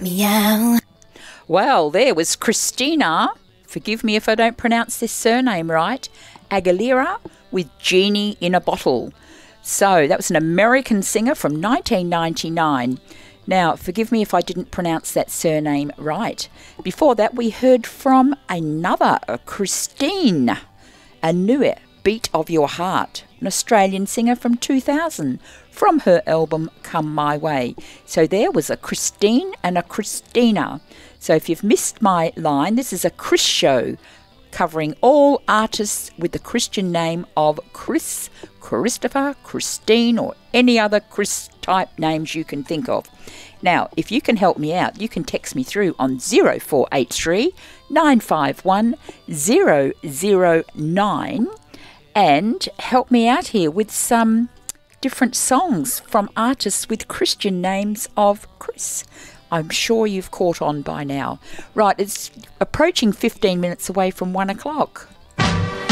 Meow. Well, there was Christina, forgive me if I don't pronounce this surname right, Aguilera with Genie in a Bottle. So that was an American singer from 1999. Now, forgive me if I didn't pronounce that surname right. Before that, we heard from another Christine Anue, Beat of Your Heart, an Australian singer from 2000, from her album Come My Way. So there was a Christine and a Christina. So if you've missed my line, this is a Chris show covering all artists with the Christian name of Chris, Christopher, Christine, or any other Chris type names you can think of. Now, if you can help me out, you can text me through on 0483 951 009 and help me out here with some different songs from artists with Christian names of Chris. I'm sure you've caught on by now. Right, it's approaching 15 minutes away from 1 o'clock.